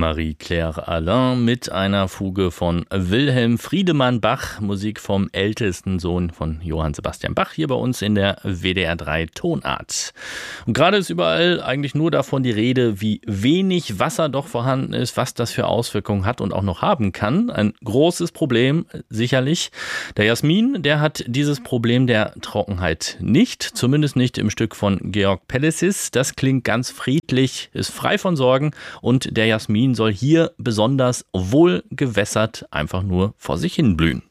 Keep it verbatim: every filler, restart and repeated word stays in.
Marie-Claire Alain mit einer Fuge von Wilhelm Friedemann Bach, Musik vom ältesten Sohn von Johann Sebastian Bach, hier bei uns in der W D R drei Tonart. Und gerade ist überall eigentlich nur davon die Rede, wie wenig Wasser doch vorhanden ist, was das für Auswirkungen hat und auch noch haben kann. Ein großes Problem, sicherlich. Der Jasmin, der hat dieses Problem der Trockenheit nicht, zumindest nicht im Stück von Georg Pellicis. Das klingt ganz friedlich, ist frei von Sorgen und der Jasmin soll hier besonders wohl gewässert einfach nur vor sich hin blühen.